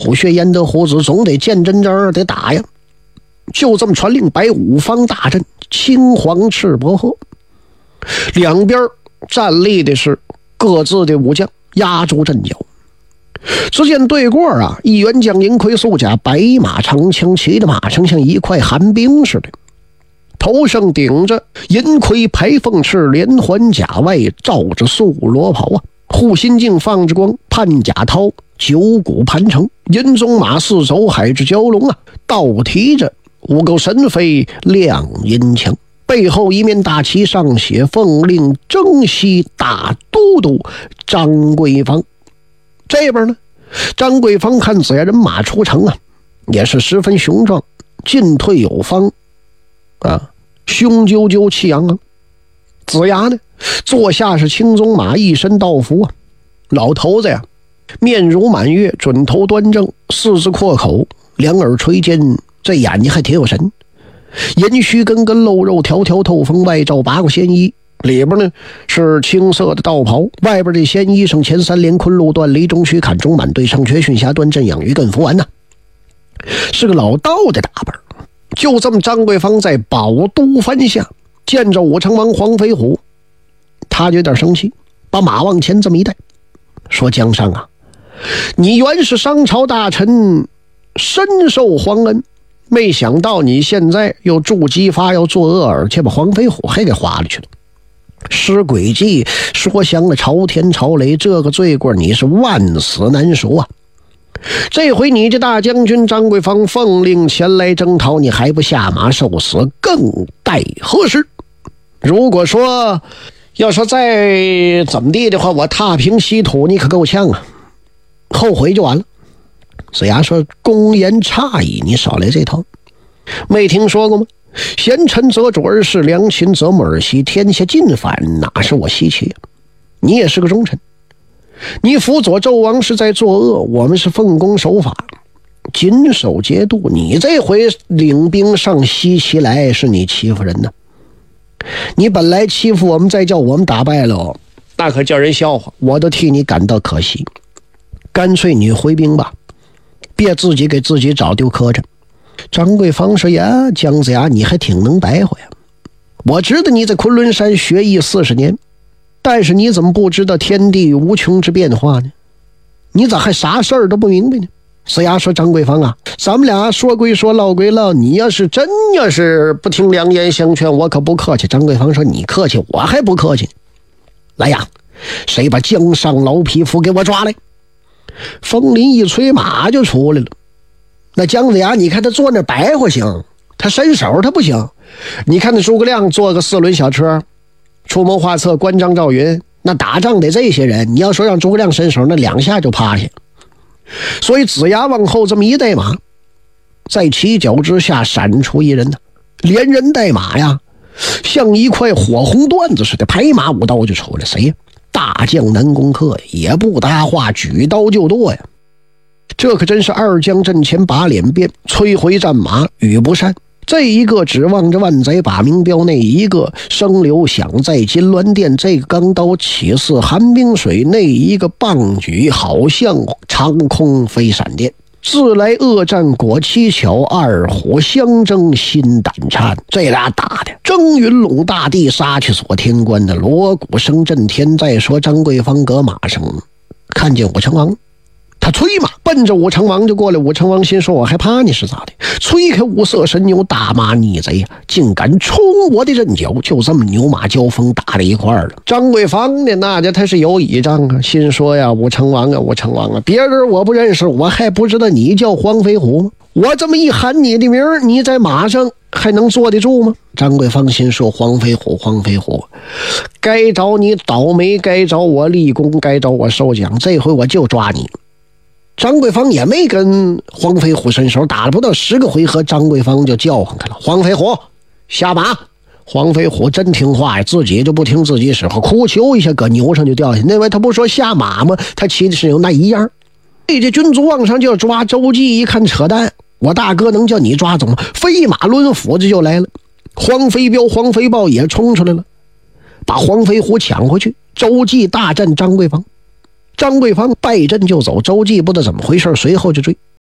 吐血焉得胡子，总得见真章得打呀。就这么传令，摆5方大阵，青黄赤白河，两边站立的是各自的武将，压住阵脚。只见对过啊，一员将银盔素甲，白马长枪，骑的马上像一块寒冰似的，头上顶着银盔排凤翅，连环甲外罩着素罗袍啊，护心镜放着光，盼甲涛，九股盘成，银鬃马似走海之蛟龙啊，倒提着五钩神飞亮银枪，背后一面大旗上写奉令征西大都督张桂芳。这边呢，张桂芳看子牙人马出城啊，也是十分雄壮，进退有方啊，雄赳赳气昂昂。子牙呢，坐下是青鬃马，一身道服啊，老头子呀，面如满月，准头端正，四肢阔口，两耳垂肩，这眼睛还挺有神，银须根根露肉，条条透风，外罩八股仙衣，里边呢是青色的道袍，外边的仙衣上前3连昆路断离中须砍中满对上缺训下端阵养鱼艮伏丸呐，是个老道的打扮。就这么，张桂芳在宝都藩下见着武成王黄飞虎，他就有点生气，把马往前这么一带，说：“江上啊，你原是商朝大臣，深受皇恩，没想到你现在又助姬发，要作恶，而且把黄飞虎还给划了去了。施诡计，说降了朝天朝雷，这个罪过你是万死难赎啊！这回你这大将军张桂芳奉令前来征讨，你还不下马受死，更待何时？如果说要说再怎么地的话，我踏平稀土，你可够呛啊，后悔就完了。”子牙说：“公言诧异，你少来这套，没听说过吗？贤臣则主而事，良禽择木而栖，天下尽反，哪是我稀奇？你也是个忠臣，你辅佐纣王是在作恶，我们是奉公守法，谨守节度。你这回领兵上西岐来，是你欺负人呢。你本来欺负我们，再叫我们打败了，那可叫人笑话，我都替你感到可惜。干脆你回兵吧，别自己给自己找丢磕碜。”张桂芳说：“呀，姜子牙，你还挺能白话呀！我知道你在昆仑山学艺40年，但是你怎么不知道天地无穷之变化呢？你咋还啥事儿都不明白呢？”子牙说：“张桂芳啊，咱们俩说归说，唠归唠，你要是不听良言相劝，我可不客气。”张桂芳说：“你客气，我还不客气。来呀，谁把江上老匹夫给我抓来？”风林一催，马就出来了。那姜子牙，你看他坐那白话行，他伸手他不行。你看那诸葛亮坐个4轮小车，出谋划策，关张赵云，那打仗得这些人，你要说让诸葛亮伸手，那2下就趴下。所以子牙往后这么一带马，在犄角之下闪出一人呢，连人带马呀，像一块火红段子似的，拍马舞刀就出来。谁呀？大将南宫克，也不搭话，举刀就剁呀。这可真是二将阵前把脸变，摧回战马语不善。这一个指望着万载把名标，那一个声流响在金銮殿。这个钢刀起似寒冰水，那一个棒举好像长空飞闪电。自来恶战果蹊跷，二虎相争心胆颤。这俩打的蒸云笼大地，杀去锁天关的锣鼓声震天。再说张桂芳搁马上看见武成王，他催马奔着武成王就过来。武成王心说：“我还怕你是咋的？”催开五色神牛，大骂逆贼呀，竟敢冲我的阵脚！就这么牛马交锋，打在一块儿了。张桂芳呢，那家他是有倚仗啊，心说呀：“武成王啊，武成王啊，别人我不认识，我还不知道你叫黄飞虎吗？我这么一喊你的名儿，你在马上还能坐得住吗？”张桂芳心说：“黄飞虎，黄飞虎，该找你倒霉，该找我立功，该找我受奖，这回我就抓你。”张桂芳也没跟黄飞虎伸手，打了不到10个回合，张桂芳就叫唤他了：“黄飞虎，下马！”黄飞虎真听话呀，自己就不听自己使唤，哭求一下搁牛上就掉下去。那位他不说下马吗？他骑的是有那一样。这军卒往上就要抓，周记一看扯淡，我大哥能叫你抓走吗？飞马抡斧子就来了。黄飞彪、黄飞豹也冲出来了，把黄飞虎抢回去。周记大战张桂芳，张桂芳败阵就走，周记不知道怎么回事，随后就追。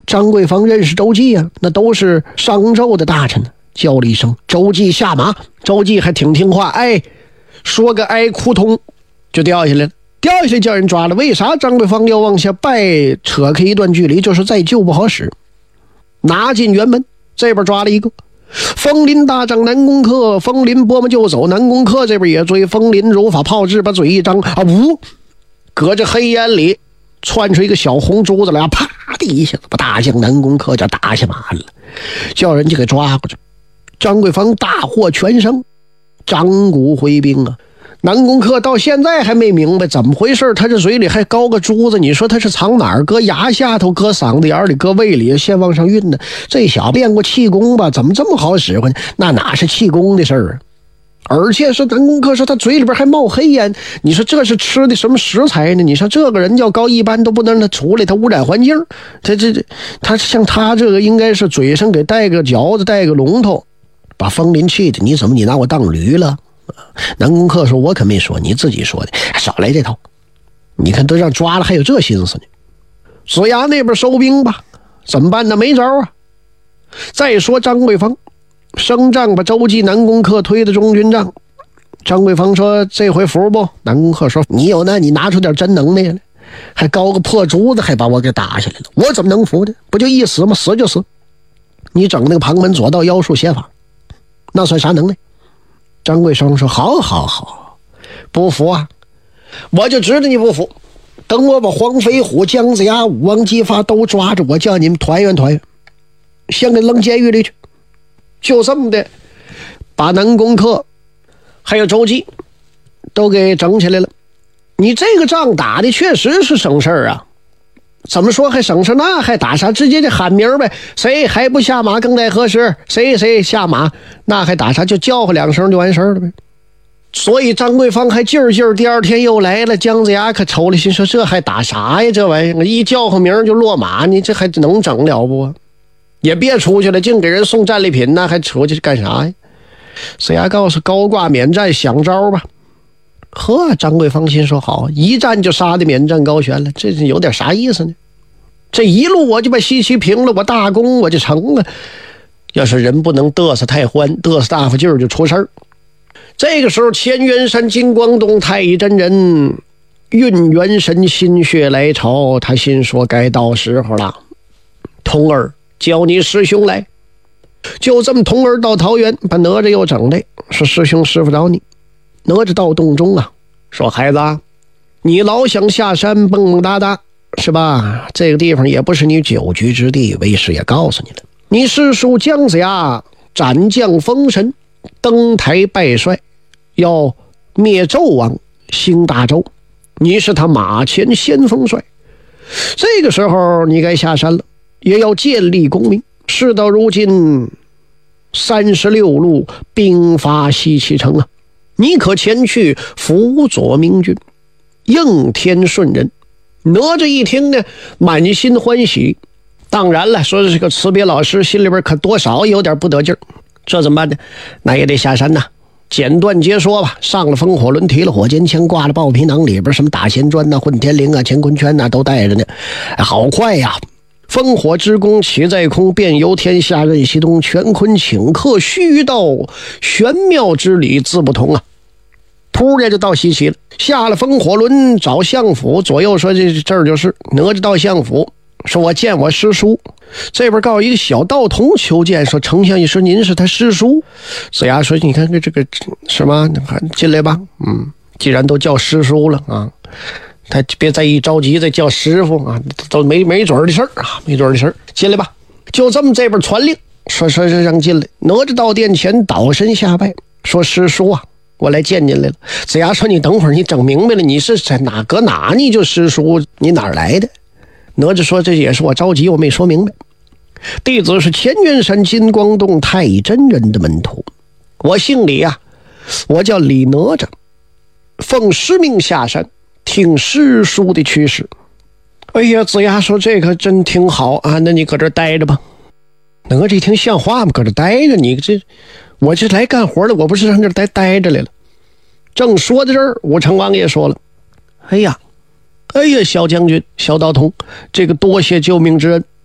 张桂芳认识周济啊，那都是商纣的大臣，叫了一声周济下马，周济还挺听话，说个扑通就掉下来了，掉下来叫人抓了。为啥张桂芳要往下掰，扯开一段距离，就是再救不好使。拿进辕门，这边抓了一个风林大将南宫克，风林拨马就走，南宫克这边也追，风林如法炮制，把嘴一张隔着黑烟里窜出一个小红珠子来，啪的一下子把大将南宫克就打下马了，叫人就给抓过去。张桂芳大获全胜，张古回兵啊。南宫克到现在还没明白怎么回事，他这嘴里还高个珠子，你说他是藏哪儿？搁牙下头，搁嗓子眼里，搁胃里，先往上运呢。这小练过气功吧，怎么这么好使唤呢？那哪是气功的事儿啊？而且是南宫克说他嘴里边还冒黑烟，你说这是吃的什么食材呢？你说这个人要高一般都不能让他出来，他污染环境。他像他这个应该是嘴上给带个嚼子，带个龙头，把风林气的，你拿我当驴了？南宫克说我可没说，你自己说的，少来这套。你看都让抓了还有这心思呢。子牙那边收兵吧，怎么办呢？没招啊。再说张桂芳升帐把周济南宫克推的中军帐，张桂芳说这回服不？南宫克说你有那，你拿出点真能耐来，还高个破珠子还把我给打下来了，我怎么能服呢？不就一死吗？死就死。你整那个旁门左道妖术邪法，那算啥能耐？张桂芳说好，不服啊，我就知道你不服，等我把黄飞虎、姜子牙、武王姬发都抓着，我叫你们团圆团圆，先给扔监狱里去。就这么的把南宫克还有周济都给整起来了。你这个仗打的确实是省事儿啊，怎么说还省事？那还打啥？直接就喊名呗，谁还不下马更待何时？谁下马，那还打啥？就叫唤两声就完事儿了呗。所以张桂芳还劲儿第二天又来了。姜子牙可愁了心，说这还打啥呀？这玩意儿一叫唤名就落马，你这还能整了不？也别出去了，净给人送战利品呢，还出去干啥呀？子牙告诉高挂免战，想招吧。张桂芳心说好，一战就杀的免战高悬了，这有点啥意思呢？这一路我就把西岐平了，我大功我就成了。要是人不能嘚瑟太欢，嘚瑟大发劲儿就出事儿。这个时候乾元山金光洞太乙真人运元神心血来潮，他心说该到时候了，童儿叫你师兄来。就这么童儿到桃园，把哪吒又整来，说师兄师傅找你。哪吒到洞中啊，说孩子啊，你老想下山蹦蹦哒哒是吧？这个地方也不是你久居之地，为师也告诉你了，你师叔姜子牙斩将封神，登台拜帅，要灭纣王，兴大周，你是他马前先锋帅。这个时候你该下山了，也要建立功名。事到如今，36路兵发西岐城啊，你可前去辅佐明君，应天顺人。哪吒一听呢，满心欢喜。当然了，说这个辞别老师，心里边可多少有点不得劲儿。这怎么办呢？那也得下山呐。简短截说吧，上了风火轮，提了火尖枪，挂了豹皮囊，里边什么打弦砖呐、混天绫啊、乾坤圈呐都带着呢。好快呀！烽火之功起在空，遍游天下任西东，乾坤请客须到，玄妙之理自不同啊。突然就到西岐了，下了风火轮找相府，左右说这儿就是哪吒到相府，说我见我师叔。这边告诉一个小道童求见，说丞相一说您是他师叔。子牙说你看这个什么，进来吧。既然都叫师叔了啊，他别再一着急再叫师傅啊，都没准的事儿啊，没准的事儿。进来吧。就这么这边传令，说让进来。哪吒到殿前倒身下拜，说师叔啊，我来见您来了。子牙说你等会儿，你整明白了，你是在哪搁哪你就师叔，你哪儿来的？哪吒说这也是我着急，我没说明白。弟子是乾元山金光洞太乙真人的门徒，我姓李啊，我叫李哪吒，奉师命下山听师叔的驱使。哎呀，子牙说这可真挺好啊，那你搁这待着吧。哪吒一听像话吗？搁这待着，你我这来干活的，我不是上这待着来了。正说到这儿，武成王也说了，哎呀，小将军小道童，这个多谢救命之恩，